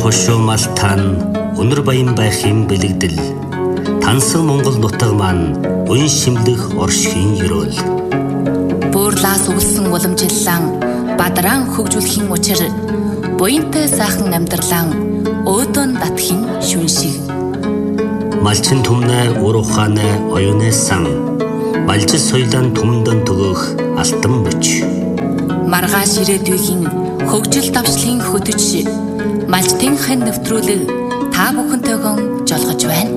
хошуу малтаан өнөр баян байх юм бэлэгдэл тансан Монгол нутаг маань өн шимлэх оршхийн ёроол буурлаас өвлсөн уламжиллан бадран хөгжүүлэхийн учир буянтай сайхан амьдралан өөдөн татхийн шүншиг малчин түмнэ ур ухаанэ оюунэ сан малжис соёлын түмдэн төгөөх алтан мөч маргааш ирээдүйн хөгжил давшлын хөтөч малчтын хэн нэвтрүүлэг та бүхэнтэйгэн жолгож байна.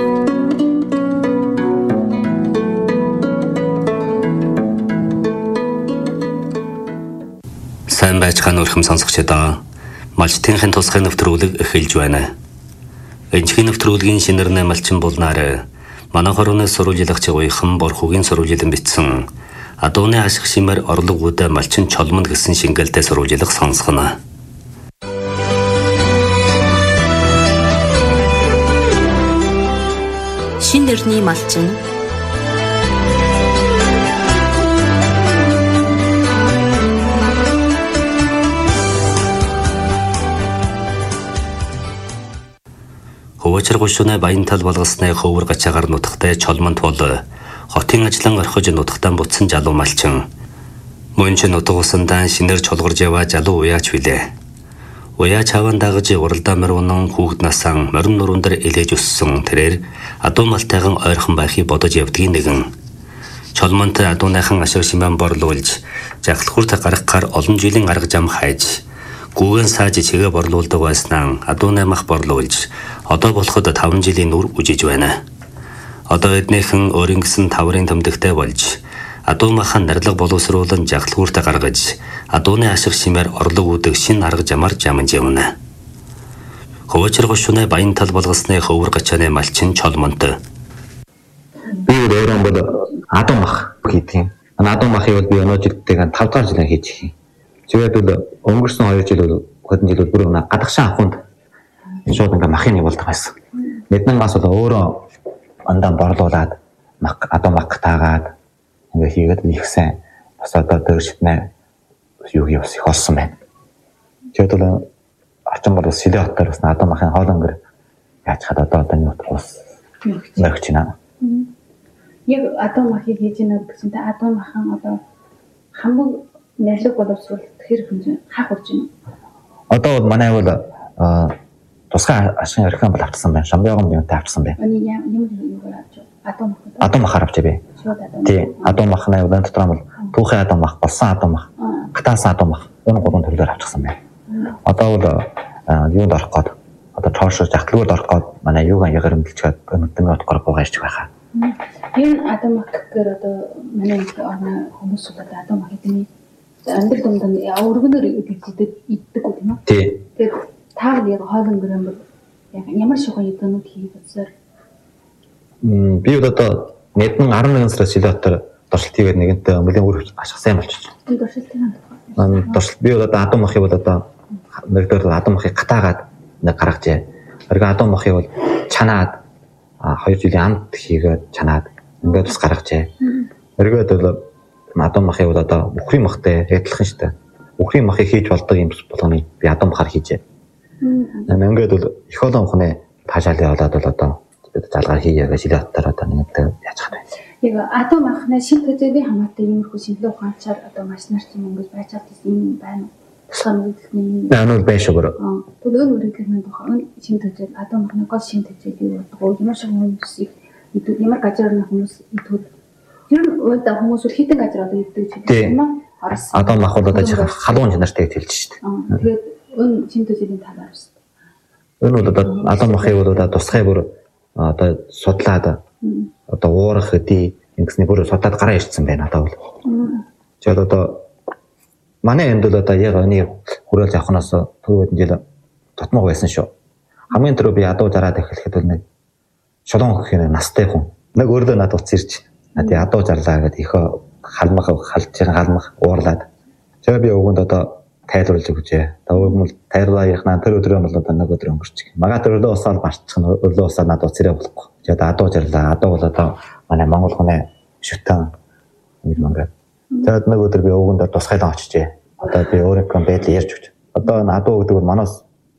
Сайн байцгаана өрхөм сонсогчдоо. Малчтын хэн тусгай нэвтрүүлэг эхэлж байна. Энэхний нэвтрүүлгийн шинэрнэ малчин болнаар манай хорооны сурвалжлагч уйхан борхогийн сурвалжилан бичсэн Адууны ашиг шимээр орлогуудаа малчин чолмон гэсэн шингэлтэй сурвалжлага сонсгоно. Шин нэрний малчин Хөвөчр гушууны баян тал болгосны хөвөр гачаагаар нутагтай чолмонт бол хотын ажлан орхиж нутагтаа буцсан залуу малчин. Мөн ч нутаг усандаа шинээр чолгорж яваа залуу уяач билээ. Уяач хаван дагаж уралдаа мөрөнөн хүүхэд насаа морин нуруунд элээж өссөн тэрээр адуу малтайхан ойрхон байхыг бодож явдгийн нэгэн. Чолмонт адууныхан ашиг шимэн борлуулж жахлахурт гаргахаар олон жилийн арга зам хайж гүүгэн сааж чигээ борлуулдаг байснаа адууны мах борлуулж одоо болоход 5 жилийн нүр үжиж байна. Одоо эднийхэн өөрийн гэсэн таврын төмдөгтэй болж адуу махан нарилга боловсруулан жахлахурт гаргаж адууны ашиг шимээр орлог үүдэг шин арга замаар жамж явна. Хөвөчр гушууны баян тал болгосны хөвөр гачааны малчин чолмонт. Би өөрөө бол адуу мах хийдэг. Адуу махыг бол би өнөө жилдээ 5 дахь жилээр хийж их. Тэгээд бол өнгөрсөн 2 жил бол хөдөн жил бүр гадагшаа авахунд шууд ингээ махын нэг болдог байсан. Мэднангаас бол өөрөө андаа борлуулад адуу мах таагаад ингээ хийгээд ихсэн бас одоо дөршитнэ юу явс их олсон байна. Тэгээд бол орчин бол Сэлэ хотоор бас адуу махын хоолонгор яаж хад одоо нэг ус мөрөгч байна. Яг адуу махыг хийжийнэ гэсэнтэй адуу махан одоо хамаг нэрлэг боловсруулах хэр хэмжээ хаах урж байна. Одоо бол манай бол тусгай ашигын орхион бол авчихсан байна. Шамбяган юмтай авчихсан байна. Ямар авч адуу мах. Адуу махаар авч би. Тий, адуу махны удаан дотор бол түүхэн адуу мах, болсон адуу мах, гатаасан адуу мах энэ гурван төрлөөр авчихсан байна. Одоо бол юунд орох гээд одоо тоошоо жахтлгууд орох гээд манай юугаан ягэрэмдэлчгээд өнөдний утгаар гуйж байгаа. Энэ адуу мах гэхээр одоо манай орны хүмүүс бол адуу мах гэдэг амьдрал дундаа өргөнөөр иддэг үү тийм үү? Тий. Тэгээд та яг хоолонгор юм бол ямар шугам идэнүүд хийх үзээр би одоо нэгэн 11 сараас Сэлэ хотоор дуршилт хийгээд нэгэнтээ мөлийн үр ашиг сайн болчихсон. энэ дуршилтын Дуршилт би бол одоо адуу махыг бол одоо нэгдүгээр адуу махыг гатаагаад нэг гаргажээ. Оргин адуу махыг бол чанаад 2 жилийн амт хийгээд чанаад ингээд бас гаргажээ. Эргээд бол адуу махыг бол одоо бүхрийн махтай адилхан шүү дээ. Бүхрийн махыг хийж болдог юм болгоныг би адуу махаар хийжээ. Ингээд бол их олон ухны таашаалын болоод бол одоо залгаар хийгээ Сэлэ хотоор одоо нэгэнтээ яаж хаад байна. яг адуу махны шин төзөөгийн хамаатай иймэрхүү шинжилгээ ухаанчаар одоо маш нарт юм ингэж байж чадсан юм байна. Тусгай мэдээлэл нь Анул байж өгөр. төлөв үргэлжлэх нь бохоо шин төзөө адуу махны гол шин төзөө юу болдог ямар шиг хүмүүсийг ямар газар хүмүүс идэх ер нь өөдөө хүмүүс хитэн газар одоо иддэг юм аа. Адуу мах бол одоо халуун чанартай хэлж шүү дээ. Тэгээд өн шин төзөөний талаар шүү дээ. Энэ бол одоо адуу махыг бол одоо тусгай бүр одоо судлаад одоо уурах хэдий ингэсний бүр судлаад гараа ирсэн байна одоо бол. Тэгээд одоо манай энд бол одоо яг өний хүрээлж авахнаас түрүү хэдэн жил тотмог байсан шүү. Хамгийн түрүү би адуу зараад эхлэхэд бол нэг шолон хөхийн настай хүн нэг өөрлөө надад уц ирж тий адуу зарлаа гэдэг их халмах халж халмах уурлаад тэгээ би өгөнд одоо тайлбарлаж өгчээ. Одоо өгмөл тайлбарлахнаа тэр өдрөө бол одоо нэг өдөр өнгөрчих. Мага төрлөө усаар барчих нь өрлөө усаар надад уц ирээ болохгүй. Тэгээд адуу зарлаа. Адуу бол одоо манай Монгол хүний шүтэн юм ингээд. Тэгээд нэг өдөр би өгөнд тусгайлан очижээ. Одоо би өөрийнхөө байдлыг ярьж өгч. Одоо адуу гэдэг бол манаас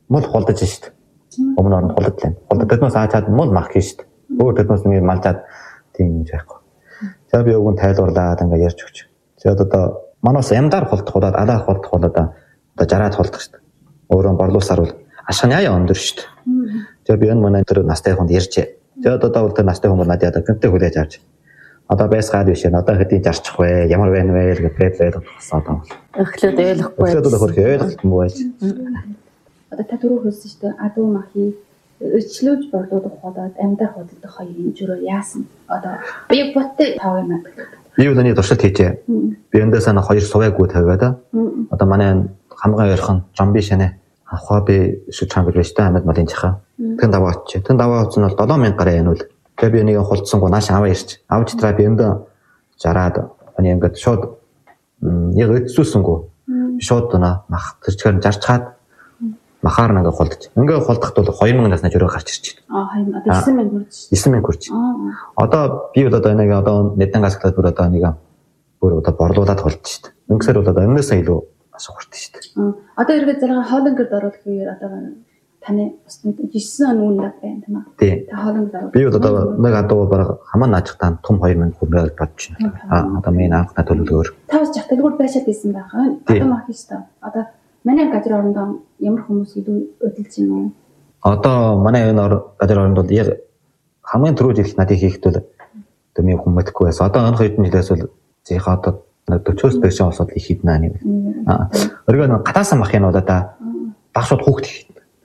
мул холдож штт. Өмнө оронд холдож байна. Холдож тэднээс аачаад мул мах хийн штт. Өөр тэднээс нэг малжаад тийм юм байхгүй. За би өгөн тайлбарлаад ингээ ярьж өгч. За одоо манаас ямдаар холдох болоод алаа холдох болоод одоо жараад холдох штт. Өөрөө борлуулсаар бол ашиг нь яа өндөр штт. За би энэ манай тэр настай хүнд ярьжээ. За одоо бол тэр настай хүн надад одоо гэнтэй хүлээж авч. Одоо байсгаад биш ээ. Одоо хэдийн жарчих вэ? Ямар байна вэ гэж тэгээд одоо. Эхлээд ойлгохгүй. Эхлээд бол хөрх ойлголтгүй байж. Одоо та түрүү хэлсэн шүү дээ. Адуу махыг өчлөөж борлуулах болоод амьдаар хөдөлгөх хоёрын журуу яасан? Одоо би боттой тавыг надад. Би өнөөний туршилт хийжээ. Би эндээс нэг хоёр сувайгүй тавиад. Одоо манай хамгаан ярхан жомби шанаа хавхаби шүчхан гэж байна шүү дээ. Амьд малын жаха. Тэн даваа очив. Тэн даваа утсан бол 7000 гараа януул. Тэгээ би нэг холдсонгүй нааш аваа ирч. Авч траа би энд жараад ани ингээд шууд яг өдсүүлсэнгүү. Шууд мах тэрчгээр жарчаад махаар нэг холдож. Ингээ холдоход бол 2000 наснаа жөрөө гарч ирж байна. Одоо 9000 хүрч. 9000 хүрч. Одоо би бол одоо нэг одоо нэдэн гасглаад бүр одоо нэг бүр одоо борлуулад холдож шүү дээ. Ингэсээр бол одоо энэс илүү асуух хүртэ шүү дээ. Одоо эргээд зэрэг хоолонгорд оруулахыг одоо таны бас 9 он үнэ байна тийм үү? Та хоолонгорд оруулах. Би бол одоо нэг адуу бараг хамаа наажтаа том 2000 хүрнэ бодож байна. Одоо миний анхны төлөвлөгөөр. Та бас жахталгуур байшаад байсан байгаа. Одоо мах шүү дээ. Одоо манай газар орондоо ямар хүмүүс илүү өдөлж байна уу? Одоо манай энэ газар оронд бол яг хамгийн түрүү жил надад хийхэд бол одоо ми хүн мэдхгүй байсан. Одоо энэ хэдэн жилээс бол зийнхаа одоо 40-оос дээш болсод их хіднэ нэг. Өргөө гатаасан мах юм бол одоо багшууд хүүхд хийх.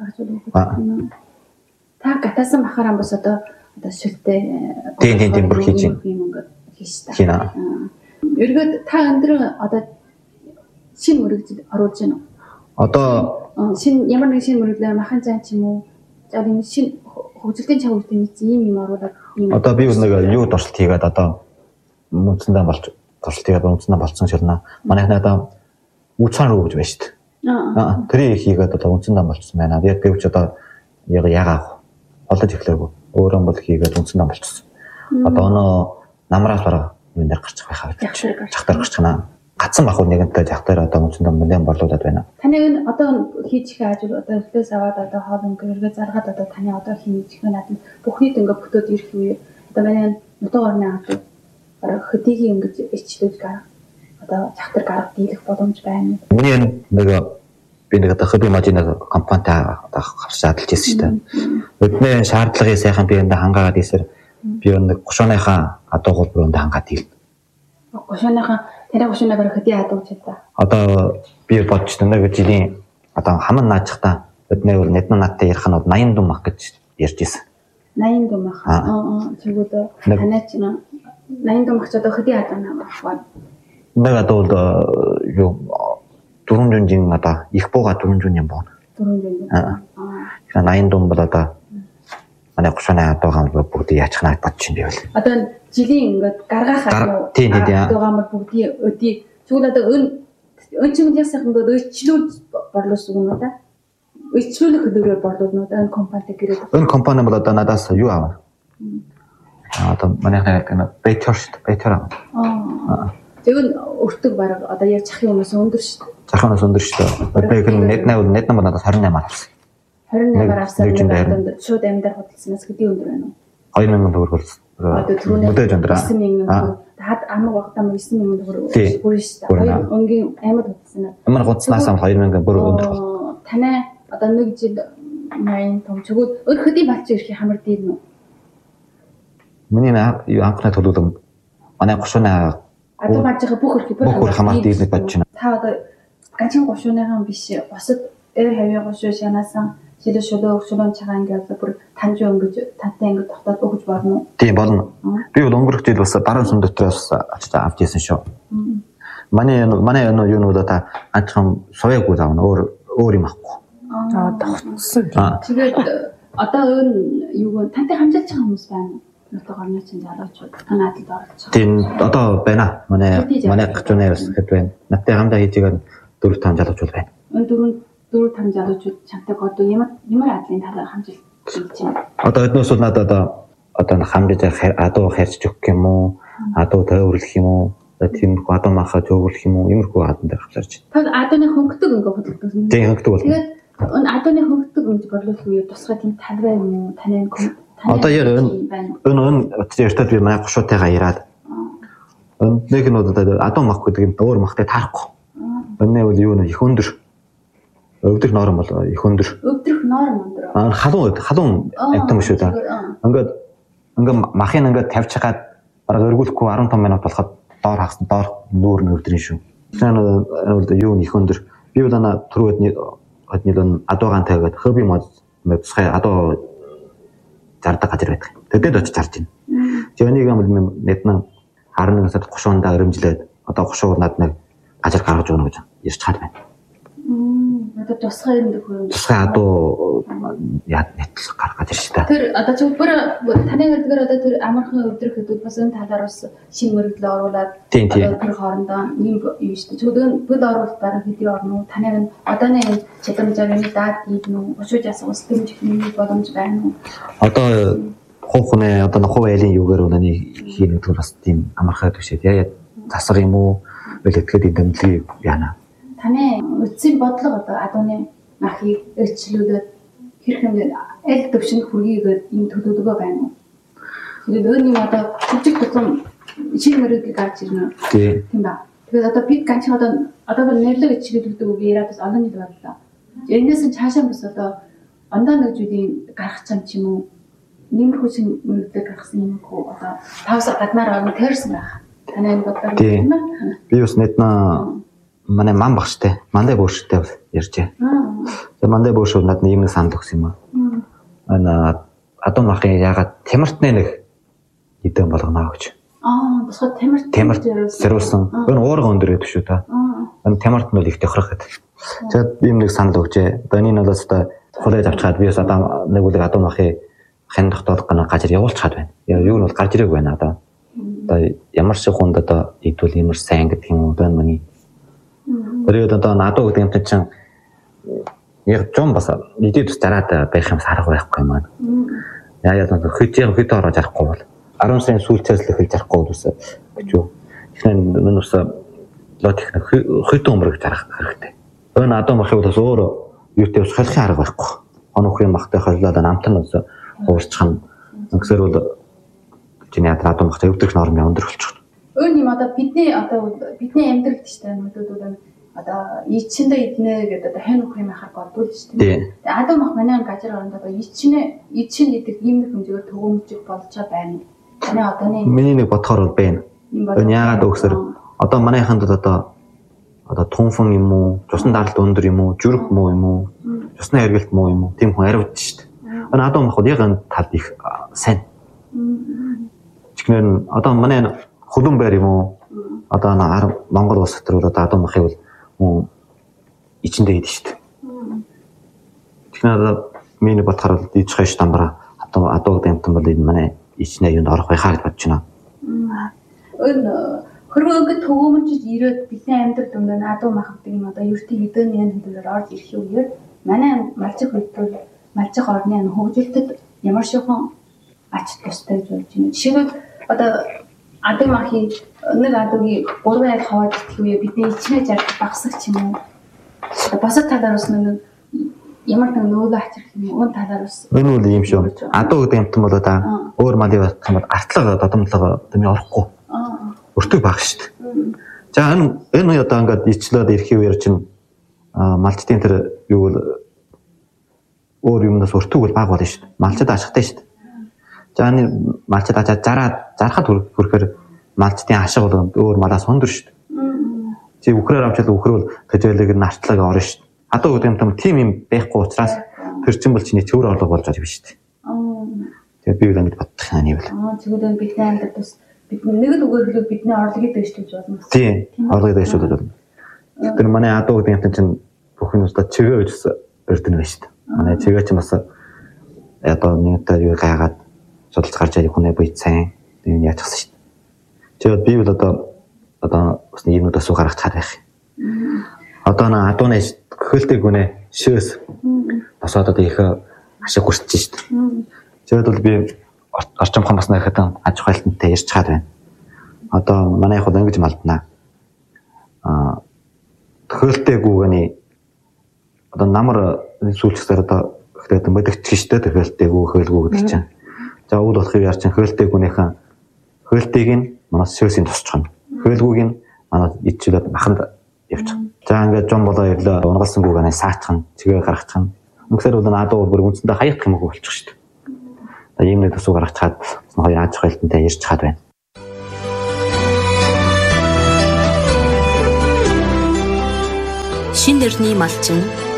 Та гатаасан махаараа бас одоо шүлтэй тийм бүр хийж юм ингээд хийш та. Хийнэ. Өргөө та өндөр одоо шинэ мөрөгдөд оруулж байна уу? Одоо шинэ ямар нэг шинэ мөрөглөөр махан цай ч юм уу. За энэ шинэ хөгжилтийн чанартай нэг ийм оруулаад ийм. Одоо би нэг юу туршилт хийгээд одоо үнцэндээ болж туршилт хийгээд үнцэндээ болсон ширнэ. Манайхнаа одоо үцхан руу гэж байна шүү дээ. Тэрийг хийгээд одоо үнцэндээ болчихсон байна. Яг гэвч одоо яагаад олдож эхлэв. Өөрөө бол хийгээд үнцэндээ болчихсон. Одоо өнөө намраас бараа юм дээр гарчих байхаа. Жахтар гарчих наа. Гацсан бахуу нэгэнтэй жахтаар одоо үнцэндээ нэлээд борлуулад байна. Таны энэ одоо хийж их ажил одоо эхлээс аваад одоо хоолнгор эргээ заргаад одоо таны одоо хийж их надад бүхнийг ингээ бүтөөд ирэх үе. Одоо манай нутаг орны агуу бараг хөдийгийн ингэж ичлүүлж гарах одоо жахтар гарах дийлэх боломж байна. Миний нэг би нэг одоо хөдөө мажины компанитай одоо харшаадалж ирсэн шүү дээ. Өдний шаардлагын сайхан би энэ хангаагаад ийсэр би нэг 30-ныхаа адуу гол хангаад ийл. 30-ныхаа тэрэ 30-аа барах хөдий адууч та. Одоо би бодож байна нэг жилийн одоо хаман наажхтаа өдний өөр нэдэн надтай ярих нь 80 дум мах гэж ярьж ирсэн. 80 дум мах. Тэгвэл танай ч 80 дум мах ч одоо хөдий адуу намаа. Нэг адуу юу 400 жин одоо их бууга 400 юм байна. 400. 80 дум бол одоо манай 30-аа адуугаан бүгд яачих наа бодож байна би бол. Одоо жилийн ингээд гаргахаа адуугаан бүгдийн өдий тэгвэл одоо өн чимд ясах ингээд өчлүүд борлуулсан юм уу та? Өчлүүлэх хөдөлгөөр борлуулна уу? Энэ компанитай гэрээд. Энэ компани бол одоо надаас юу аваа? Одоо манайхаа байтер. Тэгвэл өртөг бараг одоо яг чахын өмнөөс өндөр шүү дээ. Чаханаас өндөр шүү дээ. Одоо нэт нам надаас 28 авсан. 28 авсан. Шууд амьдар хөдөлснөөс хэдий өндөр байна уу? 2000 төгрөг болсон. Одоо түрүүний 9000 төгрөг. Хад амаг багтаа 9000 төгрөг бүрэн шүү дээ. Хоёр өнгийн амьд хөдөлснөө. Амар гонцнаас 2000 бүр өндөр болсон. Танай одоо нэг жил 80 том чигүүд өр хөдий балч ирэх хамар дийл нүү? Миний анхны төлөвлөм манай 30-аа адуу гажихаа бүх хамаар дийлэх бодож байна. Та одоо гажин 30-аахан биш босод эр хавийн 30 шанаасан шилээ шөлөө цагаан ингээд бүр таньж өнгөж тантай ингээд тогтоод өгч болно уу? Тийм болно. Би бол өнгөрөх жил бас баруун сүм дотроос авч ирсэн шүү. Манай юу нүүд та анчхан соёогүй заавна өөр юм ахгүй. Тогтсон. Тэгээд одоо энэ юу тантай хамжуулж байгаа хүмүүс байна уу? Нутаг орны чинь залуучууд танадад оролцож байгаа. Тийм одоо байна. Манай гачууны бас хэд байна. Надтай хамтаа хийжгээд 4-5 залуучууд байна. Энэ 4-5 залуучууд чамтай одоо ямар адлын талаар хамжилт хийж байна. Одоо эднээс бол надад одоо хамжиж адуу харьж өгөх юм уу? Адуу төвөрлөх юм уу? Тийм адуу махаа төвөрлөх юм уу? Иймэрхүү хатан дээр хавчаарч. Та адууны хөнгөдөг ингээ бодлоо. Тийм хөнгөдөг бол. Тэгээд адууны хөнгөдөг Хөлтөг өмж борлуулах үе тусгай тийм талбай юм уу? Таны Одоо яг энэ өөртөө би манай гушуутайгаа ираад нэг нь одоо адуу мах гэдэг юм өөр махтай таарахгүй. Өнөө бол юу нэ их өндөр. Өвдөх норм бол их өндөр. Өвдөх норм өндөр. Халуун амтан биш үү та. Ингээд махын ингээд тавьж хагаад бараг өргүүлэхгүй 15 минут болоход доор хагасан доор нүүр нь өвдрийн шүү. Тэгэхээр юу их өндөр. Би бол түрүүд адуугаан тавиад хобби мод тусгай адуу зардаг газар байдаг. Тэдэд очиж харж байна. Жөнийг юм нэднэ 11 сард гушуундаа өрөмжлээд одоо гушуур над нэг газар гаргаж өгнө гэж ярьж чад байна. Одоо тусгай юм дөхөр. Тусгай адуу нэтэл гаргаж ирж та. Тэр одоо зөвхөн таны хэлдгээр одоо тэр амархан өвдрөх хэдүүд бас энэ талаар бас шинэ мөрөглөө оруулаад одоо тэр хоорондоо юм шүү дээ. Зөвхөн бүл оруулалт бараг хэдий орно. Таны одооны чадамжаар даад ийднүү өшөөж асуус дэмжих боломж байна уу? Одоо хохны одоо нохоо айлын юугаар өнөний хийнэ гэдэг бас тийм амархай төшөөд яа засар юм уу? Бэлтгэхэд эндэмлэг яана. Таны үтсийн бодлого одоо адууны махыг өрчлүүлээд хэрхэн аль төвшөнд хүргийгээд юм төлөвлөгөө байна уу? Тэгээд өөр юм одоо хүчиг тусам шинэ мөрөглөг гарч ирнэ. Тийм ба. Тэгээд одоо бид ганц одоо нэрлэг чиглэлдэг үг яриад бас олон жил боллоо. Энэс нь цаашаа бас одоо ондоо нэгжүүдийн гарах чам ч юм уу? Нэмэрхүү шинэ мөрөглөг гаргасан юм уу? Одоо 5 сар гаднаар орно тэрсэн байх. Таны бодлого юм байна. Би бас нэднэ манай ман багштай, мандай бөөштэй ярьжээ. Тэгээ мандай бөөш надад нэг санал өгсөн юм аа. Адуу махын ягаад тамиртны нэг идэм болгоно гэж. Босгоо тамирт зэрүүлсэн. Энэ уурга өндөр гэдэг шүү та. Энэ тамирт нь бол их тохирох гэдэг. Тэгээд ийм нэг санал өгчээ. Одоо энэ нь бол одоо хулайд авчгаад би бас одоо нэг үл адуу махын хандах толгойн газар явуулчихад байна. Юу нь бол гарч ирэх байна одоо. Одоо ямар шиг хүнд одоо идвэл ямар сайн гэдэг юм уу байна миний. Тэгээд одоо надад гэдэг юм чинь яг зам бас идэв ус дараад байх юм сарга байхгүй юм аа. Яа хэд орож арахгүй бол 10 сарын сүүлчээс л эхэлж арахгүй үс гэж юу. Тэгэхээр энэ ус лотих хэд өмрөг зарах хэрэгтэй. Энэ адуу махыг бас өөр юутэй ус холихын арга байхгүй. Онохын махтай холиод намт нь ус хуурчих нь ингэсээр бол чиний адуу махтай өвдөх нормын өндөр болчих. Өөр юм одоо бидний амьдралд ч тийм мэдүүдүүд одоо ичэндээ иднэ гэдэг одоо хань өхрийн махаар болдгоо шүү дээ. Тэгээ адуу мах манай газар оронд одоо ичэн гэдэг ийм нэг хэмжээгээр төгөөмжих болж байна. Таны одооны миний нэг бодохоор бол байна. Энэ яагаад өгсөр одоо манайханд одоо тунфан юм уу, цусны даралт өндөр юм уу, жүрх муу юм уу, цусны хэргэлт муу юм уу, тийм хүн ариуд шүү дээ. Энэ адуу махууд яг энэ талд их сайн. Чихнэр одоо манай хөлөн байр юм уу? Одоо Монгол улс дотор бол адуу махыг бол ичэндээ идэж шүү дээ. Тэгэхээр миний бодохоор бол идэж хайш тамбара адуу дэмтэн бол энэ манай ичнээ юунд орох байхаа гэж бодож байна. Хөрвөөгд төгөөмжиж ирээд бидний амьдрал дүндээ адуу мах гэдэг юм одоо ертөнцийн эдэн ян хэлээр орж ирэх үеэр манай малчих хөдөл малчих орны хөгжилтэд ямар шихэн ач тустай гэж болж байна. Жишээлбэл одоо адуу махын нэг адуугийн 3 ял хаваад идэх үе бидний ичнээ жаргах багсах ч юм уу. Босод талаар ус нэг ямар нэг нөөлө ачрах юм уу талаар ус. Энэ үл юм шүү. Адуу гэдэг юмтан бол одоо өөр мали байх юм бол артлага додомлого юм орохгүй. Өртөг баг шүү дээ. За энэ одоо ингээд ичлээд ирэхий үеэр чинь малчтын тэр юу бол өөр юмнаас өртөг бол баг болно шүү дээ. Малчд ашигтай шүү дээ. За энэ малчд ачаад зарахад хүрэхээр малчдын ашиг бол өөр малаас өндөр шүү дээ. Чи үхрээр авчаад үхэр бол төжөөлөг нартлаг орно шүү дээ. Адуу гэдэг юм тийм юм байхгүй учраас тэр чинь бол чиний цөөр орлого болж байгаа юм шүү дээ. Тэгээ би л ингэж бодчих юм аа. Тэгвэл бидний амьдрал бас бидний нэг л үгээр хэлбэл бидний орлогыг дэвшүүлж болно. Тийм. Орлогыг дэвшүүлж болно. Тэр манай адуу гэдэг юм чинь бүх нь өстой чигээ гэж өрдөн байна шүү дээ. Манай чигээ чинь бас одоо нэгтэй юу гайгаад судалж гарч ирэх хүнээ бий сайн энэ яачихсан шүү дээ. Тэгээд би бол одоо бас нэг юмудаас уу гаргах чад байх. Одоо адууны хөлтэй гүнэ шөөс босоод одоо их ашиг хүрч шүү дээ. Тэгээд бол би орчин ухаан басна гэхэд аж ахуйлтантай ярьж чад байна. Одоо манай яг ингэж малдана. Хөлтэй гүгэний одоо намар сүүлчсээр одоо тэгээд мэдэгч штэ хөөлтэйгүү хөөлгүү гэдэг чинь. За үл болох юм яар чинь хөөлтэйгүүнийхэн хөөлтэйг нь манаас шөөсийн тусчихна. Хөөлгүүг нь манаас ичүүлээд маханд явчих. За ингээд жон болоо ирлээ унгалсангүйг анаа саачхан чигээ гаргачихна. Үнэхээр бол наадуу бүр үндсэндээ хаягдах юм уу болчих штэ. За ийм нэг төсөв гаргачаад хоёр аж ахуйлтантай ярьж чад байна. Шин нэрний малчин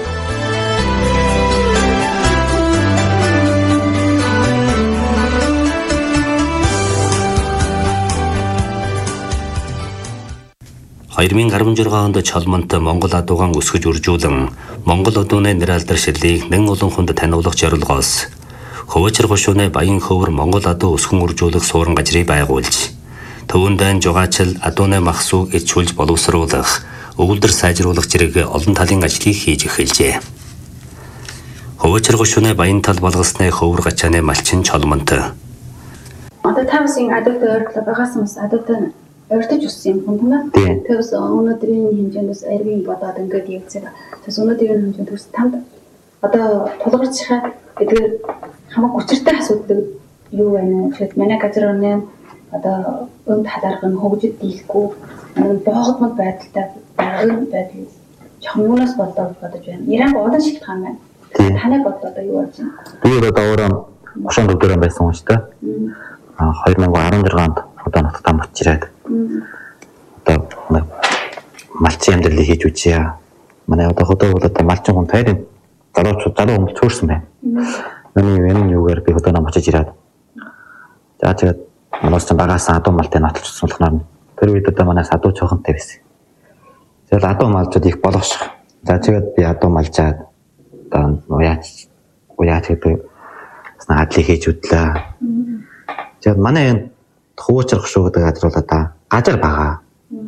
Хоёрын 16 онд чолмонт Монгол адуугаан өсгөж үржүүлэн Монгол одууны нэр алдар ширлийг нэн олон хүнд таниулах зорилгоос Хөвөчр гушууны Баян хөвөр Монгол адуу өсгөн үржүүлэх суурин газрыг байгуулж төвөндөө жугаачл адууны махсууг ичүүлж боловсруулах өвөлдөр сайжруулах зэрэг олон талын ажлыг хийж эхэлжээ. Хөвөчр гушууны Баян тал болгосны хөвөр гачааны малчин чолмонт. Одоо тавсын адуутай ойролцоо байгаас бас адуутай ойртож өссөн юм хүн тийм ээ. Тэгээс өнөөдрийн хэмжээндээс арийн бодоод ингээд явцгаа. Тэгээс өнөөдрийн хэмжээнд төрс танд одоо тулгарч хаа гэдэг хамаг учиртай асуудал юу байна вэ? Тэгэхээр манай газрын одоо өнд хадарга нь хөгжид дийлэхгүй боогдмол байдалтай байгаа байдал чамнаас бодож байна. Иран олон шилтгаан байна. Таны бодлоо одоо юу болж байна? Би одоо өөрөө 34 дөрөв байсан юм шүү дээ. 2016 онд одоо нутагтаа буцаж ирээд одоо малчин амьдралыг хийж үзье. Манай одоо хөдөө бол одоо малчин хүн тайрын залуу хүмүүс төөрсөн байна. Миний юугаар би хөдөө нам очиж ирээд. За тэгээд манайс багаас адуу малтай нотлцсон болохоор тэр үед одоо манайс адуу чухантай байсан. Тэгээд адуу малчууд их болгош. За тэгээд би адуу малжаад одоо уяач гэдэг адлыг хийж үтлээ. Тэгээд манай Хөвөчр гушуу гэдэг газар бол одоо газар байгаа.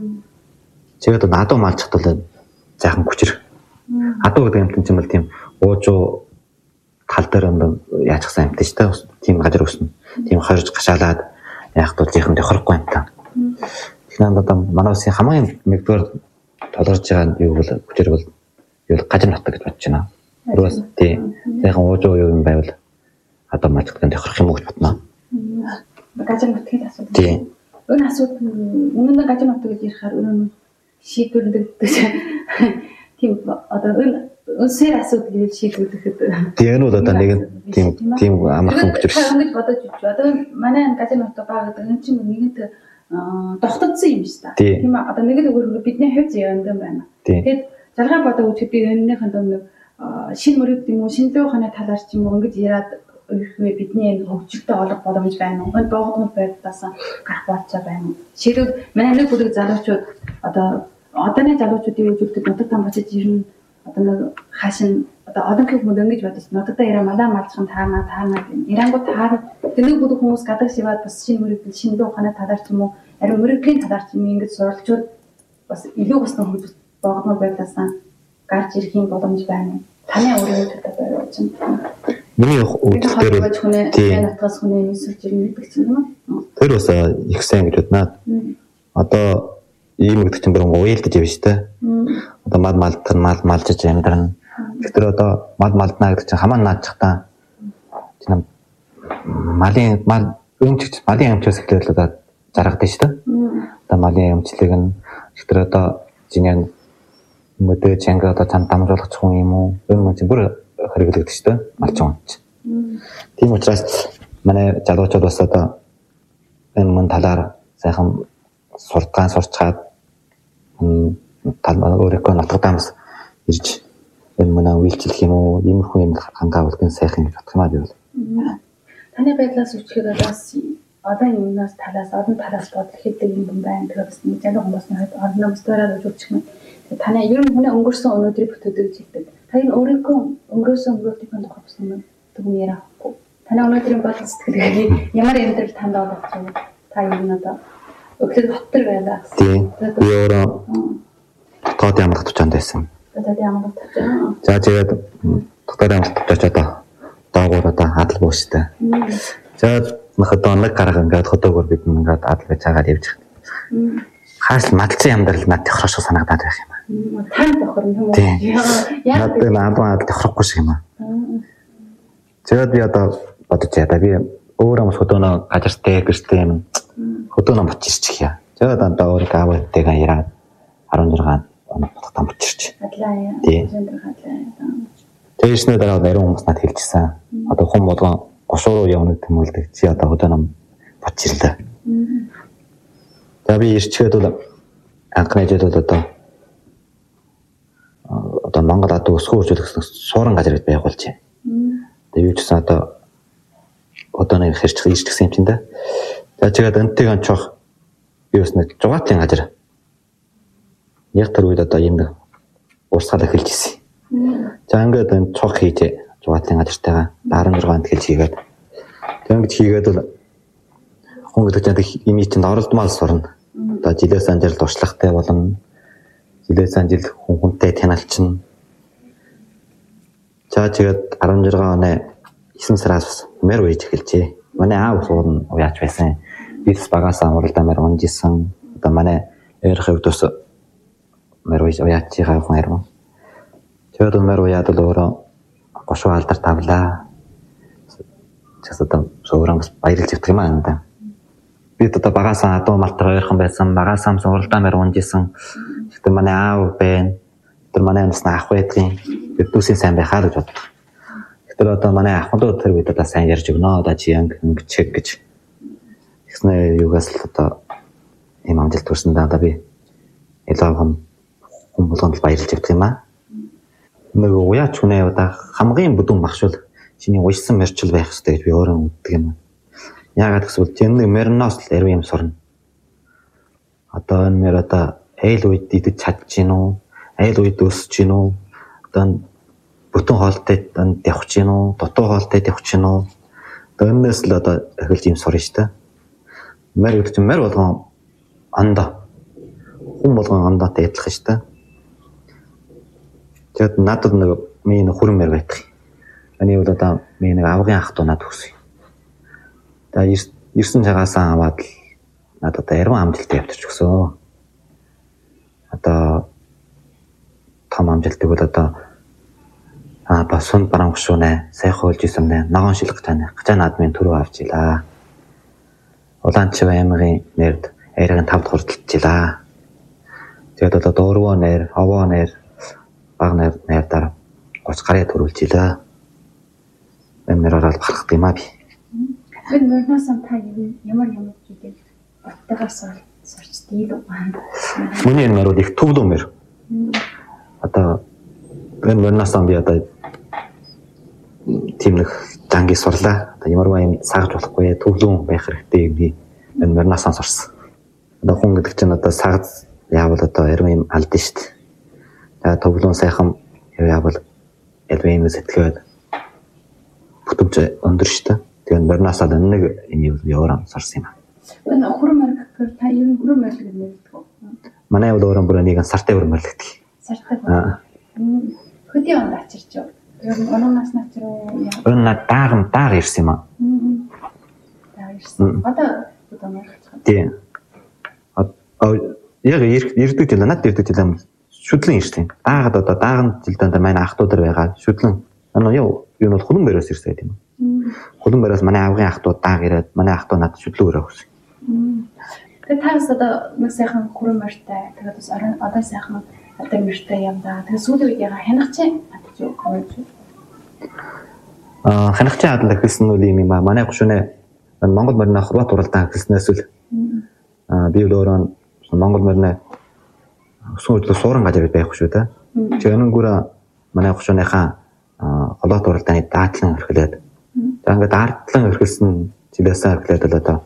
Тэгээд адуу малчхад бол зайхан хүчрэг. Адуу гэдэг юм чинь бол тийм уужуу тал дээр яачихсан юм тийм шүү дээ. Тийм газар өснө. Тийм хорж гашаалаад яах вэ зэхэнд тохирохгүй юм та. Тэгэхээр одоо манай улсын хамгийн нэгдүгээр толгорж байгаа юу бол хүчрэг бол юу газар нутаг гэж бодож байна. Өөрөөс тийм зайхан уужуу юм байвал адуу малчхад тохирох юм уу гэж бодно. Газар нутгийн асуудал. Тийм. Энэ асуудал үнэн газар нутаг гэж ярихаар өнөө шийдвэрлэгдэж тийм одоо үнсээр асуудал гэж шийдвэрлэхэд. Тийм нь бол одоо нэг тийм амархан хүчрэг. Ингэж бодож үзэж одоо манай газар нутаг байгаа гэдэг энэ чинь нэгэнт тогтцсон юм шүү дээ. Тийм одоо нэг л өөр бидний хувь зүйн юм байна. Тэгээд залгаа бодоо үзэхэд би энэнийхэн нэг шин мөрөд юм уу шин зүй ухааны талаар ч юм уу ингэж яриад бидний хөгжилтэй олох боломж байна уу? Энэ боогдмол байдлаас гарах болцоо байна уу? Жишээлбэл манай нэг бүрэг залуучууд одооны залуучуудын үжилтэд нутагтаа буцаж ирнэ. Одоо нэг хаашин одоо олон хүмүүс ингэж бодож нутагтаа ирээ малаа малчхан таанаа Ирангууд таар тэр нэг бүрэг хүмүүс гадаг шиваад бас шинэ мөрөдөл шинэ ухааны талаар ч юм уу ариун мөрөдлийн талаар ч юм ингэж суралцууд бас илүү бас нэг боогдмол байдлаас гарч ирэх юм боломж байна. Таны өөрийн төлөв байж байна. Миний үгээр тийм натгаас хүний нийслж ирнэ гэдэг чинь юм уу? Тэр бас их сайн гэж боднаа. Одоо ийм гэдэг чинь бүр уйлдаж явж штэ. Одоо малжиж амьдрна. Тэгэхээр одоо малднаа гэдэг чинь хамаа наадчихтаа. Тийм малын амчаас эхлээл одоо заргадаг штэ. Одоо малын амчлыг нь тэгэхээр одоо жинээ мөдөө чанга одоо цан дамжуулах хүн юм уу? Энэ чинь бүр хэрэглэгдэж шүү дээ. Малчин хүн. Тийм учраас манай залуучууд бас одоо энэ мөн талаар сайхан суртгаан сурчаад өөрөөхөө нутагтаамс ирж энэ мөн үйлчлэх юм уу? Иймэрхүү юм хангаавалгын сайхан гэж бодох юм аа би бол. Таны байдлаас үчихэд бас одоо юмнаас талаас олон талаас бодлох гэдэг юм байна. Тэгэхээр бас нэг залуу хүмүүсийн хувьд олон өмсдөрөө үзүүлчих юм. Таны ер нь хүний өнгөрсөн өнөөдрийг бүтээдэг гэдэг. Та энэ өөрийнхөө өнгөрөөсөн өнгөрөлтийн тухай бас юм тэгүн ярихгүй. Таны өнөөдрийн бодол сэтгэлийг ямар амьдрал танд олгож байна? Та юу надад өглөө хоттор байлаа. Тийм. Би өөрөө тоод ямар татвчаанд байсан. Тоод ямар татвчаа. За тэгээд тоод ямар татвчаа одоо доогуур одоо адал бууштай. За махад нэг гарга ингээд хөдөөгөр бид ингээд адал гэж хаагаад явж байгаа. Хаас мадалцсан амьдрал надад тохирох санагдаад байх юм аа. Тань тохирно юм уу? Надад надад тохирохгүй шиг юм аа. Тэгээд би одоо бодож байгаа. Би өөрөө бас хөдөөнө газартай гэртэй юм хөдөөнө бочирч яа. Тэгээд одоо өөрөө аваатэйгээ яраад 16 оноо бодохтаа бочирч. Хадлаа. Тэгээснээ дараа нарийн хүмүүс над хэлчихсэн. Одоо хүн болгон гошуу руу явна гэмүүлдэг. Чи одоо хөдөөнө бочирлаа. Тэгээд би ирчгээд бол анхны жил бол одоо Монгол адуу өсгөө хөгжүүлэх суурин газар байгуулж байна. Тэгээд юу ч гэсэн одоо нэг хэрчгсэн юм чинь да. Тэгээд энтэйг анчох юу гэснэ жугаатын газар. Яг тэр үед одоо юм урсгал эхэлж ирсэн. За ингээд энэ цог хийж жугаатын газартайгаа 16 онд хэлж хийгээд тэгээд хийгээд бол хүн гэдэг чинь юм чинь оролдмал сурна. Одоо жилээс анжил туршлагатай болно. Жилээс анжил хүнтэй таналчин. За тэгээд 16 оны 9 сараас мэр үеж эхэлжээ. Манай аав суурн уяач байсан. Бид багасаа уралдаа мэр унжсэн. Одоо манай эрх хөвдөс мэр үеж уяач байгаа хүн ярив. Тэгээд мэр уяад л өөрөө гошуу алдар тавлаа. Часаа суурн баярлж өгдөг юм аа. Бид одоо багасаа адуу малтар ойрхон байсан. Багасаа уралдаа мэр унжсэн. Тэгтээ манай аав байна. Тэр манай амсна ах байдгийн. Бид дүүсийн сайн байхаа гэж боддог. Тэр одоо манай ахмадууд тэр үед одоо сайн ярьж өгнө. Одоо чи ингэ чек гэж. Тэгснэ юугаас л одоо ийм амжилт төрсөн даа би илүү хүн болгонд баярлж өгдөг юм аа. Нөгөө уяач хүнээ одоо хамгийн бүдүүн багшуул чиний уйсан мэрчл байх хэрэгтэй гэж би өөрөө үздэг юм. Яагаад гэвэл тэр мөрнөөс л ярив юм сурна. Одоо энэ мөр одоо айл үед идэж чадж гин үү? Айл үед өсөж гин үү? Одоо бүтэн хоолтой явах чинь уу, дутуу хоолтой явах чинь уу. Өнөөс л одоо эхэлж юм сурна шүү дээ. Мэр гэдэг чинь мэр болгон ондоо. Хүн болгон ондоотой адилхан шүү дээ. Тэгээд надад нэг миний хүрэн мэр байдаг. Эний бол одоо миний нэг авгын ах トゥ надад хүсв. Тэгээд ирсэн цагаасаа аваад л надад одоо яруу амжилттай явуулчих өгсөн. Одоо том амжилтыг бол одоо басун барангушуунэ сайхан болж исэн нэ ногоон шилэх тань гачаа наадмын төрөө авч илаа. Улаанчив аймгийн нэрд айрын 5 дахь хүртэлчихлаа. Тэгээд одоо дөрвөө нэр, овоо нэр, баг нэрдаар 30 гарыг төрүүлж илаа. Энэ нэрээр бол харах юм аа би. Би нөрнөөс та ямар зүйлийг баттагаас сурч дийлүү байна. Миний нэр бол их төвлөө мэр. Одоо энэ нөрнөөс би одоо тийм нэг данги сурлаа. Одоо ямарваа юм сагж болохгүй төвлөн байх хэрэгтэй би энэ нөрнөөс сурсан. Одоо хүн гэдэг чинь одоо сагз яавал одоо яруу юм алдсан шүү дээ. Тэгээ төвлөн сайхан яавал яруу юм сэтгэгээд бүтэмж өндөр шүү дээ. Тэгээ нөрнөөс нэг юм яваараа сурсан юм. Энэ хурмар гэхээр та ер нь хурмар гэж нэрдэг үү? Манай бол өөрөө бүр нэг сартай хурмарлагддаг. Сартай. Хөдий онд ачирч юу? Ер нь оноонаас начруу яа. Өнөө дааг ирсэн юм аа. Дааг ирсэн. Одоо маргачих. Тийм. Яг ирдэг жил надад ирдэг жил шүтлэн ирсэн. Даагад одоо дааган жилдээ манай ах トゥ дээр байгаа шүтлэн. Юу бол хулан бариас ирсэн тийм үү? Хулан бариас манай авгын ах トゥ дааг ирээд манай ах トゥ надад шүтлэн өрөө өгсөн. Тэгээд таас одоо нэг сайхан хуран морьтой тэгээд бас одоо сайхан одоо морьтой юм да. Тэгээд сүүлийн үед яга хянагчаа атж юу коммент. Хянагчаа хадлаа хэлсэн үл юм аа. Манай гушунэ Монгол морины Хорват уралдаан хэлснээс үл би өөрөө Монгол морины сүүл суурин газар байх шүү дээ. Тэгээ энэнгүүр манай гушуныхаа Хорват уралдааны даатлан өрхлээд. За ингээд даатлан өрхөлсөн жилээс эхлээд л одоо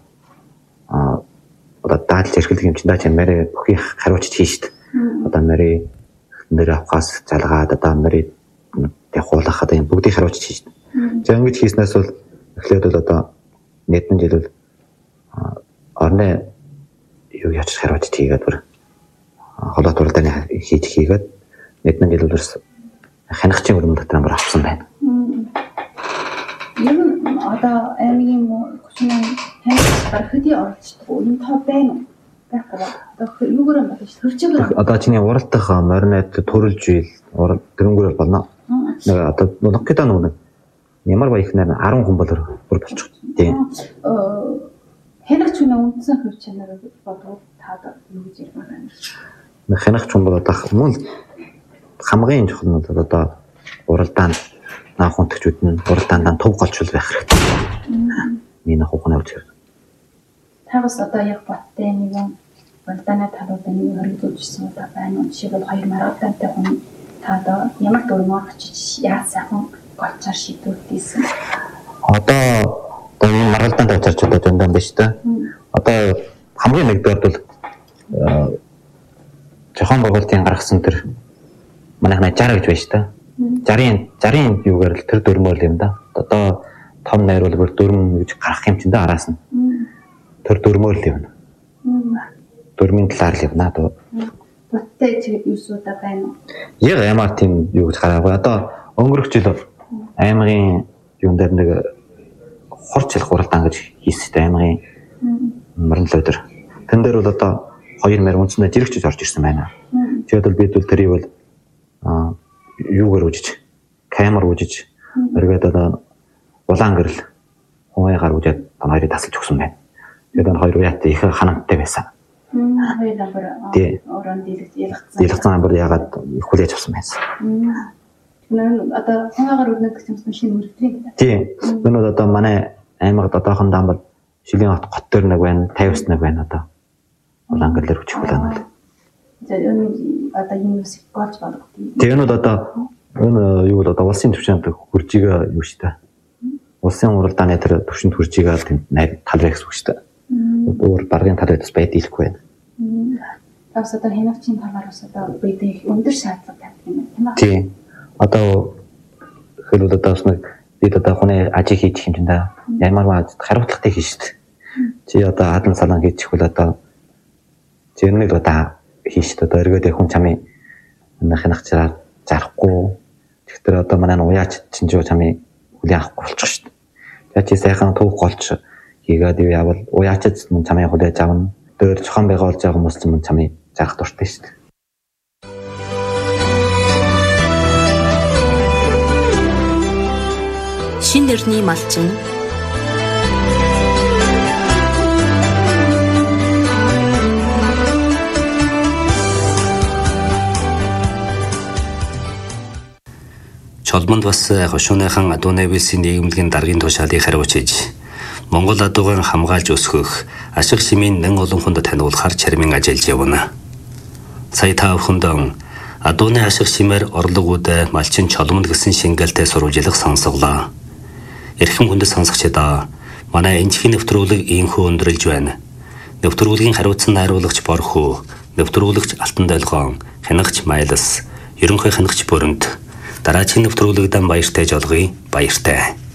дадлж эрхлэх юм чинь даа чамаарэ бүхий хариуцж хийшт. Одоо мэри нэр авахаас залгаад одоо мэри явуулах одоо юм бүгдийг хариуцж хийшт. За ингэж хийснээс бол эхлээд бол одоо нийтэн жил бол орны юу яаж хариуцж хийгээд бүр холбоот уралдааны хийгээд нийтэн жил бол хянагчийн өрөм дотор амар авсан байна. Ер нь одоо аймгийн хүчний хянагч хөдий оролцдог юм тоо байна уу? Байхгүй. Одоо юугаар юм бэ? Хөрчөөр. Одоо чиний уралдах моринод төрөлж ийл дөрөнгөөр болно. Нэг одоо нөх гэдэг нэг Ямар баях нэр 10 хүн болоор бүр болчих. Тийм. Хянагч хүний үндсэн хөв чанараа бодвол таад юу гэж ярих байна? Хянагч хүн бол одоо мөн хамгийн чухал нь одоо уралдаанд наах хүндэгчүүд нь уралдаанд төв голчул байх хэрэгтэй. Миний хухны үгээр. Та бас одоо яг баттай нэг уралдааны талуудаа нэг хоригдуулжсэн удаа байна. Жишээлбэл 2 марафонтай хүн та одоо ямар дөрмөөр очиж яаж сайхан голчоор шийдвэрлэсэн. Одоо энэ маргалдаанд очиж одоо зөндөөн биш та. Одоо хамгийн нэгдүгээр бол жохон байгуултын гаргасан тэр манайх 60 гэж байна шүү дээ. 60-ын юугаар л тэр дөрмөөр юм да. Одоо том найруулга бүр дөрмөн гэж гарах юм чинь да араас нь. Тэр дөрмөөр л юм. Дөрмийн талаар л явна доо. Баттай чигээр юусуудаа байна уу? Яг ямар тийм юу гэж гараагүй. Одоо өнгөрөх жил аймгийн юун дээр нэг хорч хэл хуралдаан гэж хийстэй аймгийн марнал өдөр. Тэн дээр бол одоо 2000 үндэснээ жирэгчж орж ирсэн байна. Тэгээд бол бид бол тэрийг бол юугаар үжиж, камер үжиж, өргөд одоо улаан гэрэл хуваагаар үжээд хоёрыг тасалж өгсөн байна. Тэгээд хоёр уяатай их ханамттай байсан. Хоёр ламбар орон дийлэгцэн ламбар ягаад их хүлээж авсан байсан. Одоо хуваагаар өрнөдөг юмсан шинэ мөрөгдлийн. Тийм. Энэ одоо манай аймагт одоохондоо бол Шилийн хот төр нэг байна, 50-с нэг байна одоо. Улаан гэрлэр хүчих байна. За энэ одоо юм усыг голж болгох. Тэгээ энэ одоо энэ юу бол одоо улсын төвчөнд хуржига юу штэ. Улсын уралдааны тэр төвшөнд хуржига тэнд талрах гэсэн үг штэ. Өөр баргын талаас байд ийлэхгүй байна. Тас одоо хянагчийн талаар бас одоо бид их өндөр шаардлага тавьдаг юм байна. Тийм. Одоо хэлбэл одоо бас нэг бид одоо хүний ажиг хийчих юм чинь да. Ямар хариуцлагатай хийн штэ. Чи одоо адан салан хийчих бол одоо зэрнийг одоо хийн штэ. Одоо эргээд хүн чамын хянагчаар зарахгүй. Тэгэхээр одоо манай уяач чинь чамын хүлээн авахгүй болчих штэ. За чи сайхан түүх голч хийгээд юу явал уяачд мөн чамын хүлээж авна. Дөр зохион байгуулж байгаа хүмүүс ч мөн чамын зарах дуртай штэ. Шин нэрний малчин Чолмонд бас хошууныхан адууны вэлсийн нийгэмлэгийн даргын тушаалыг хариуцж Монгол адууган хамгаалж өсгөх ашиг шимийн нэн олон хүнд таниулахар чармин ажиллаж явна. Сая та бүхэнд адууны ашиг шимээр орлогууд малчин чолмонд гэсэн шингэлтэй сурвалжлах сонсголоо. Эрхэм хүндэт сонсогчдаа манай энэхний нэвтрүүлэг ийхүү өндөрлж байна. Нэвтрүүлгийн хариуцсан найруулагч Борхуу, нэвтрүүлэгч Алтан Долгоон, хянагч Майлас, ерөнхий хянагч Бүрэнт дараагийн нэвтрүүлэгдэн баяртай жолгоё. Баяртай.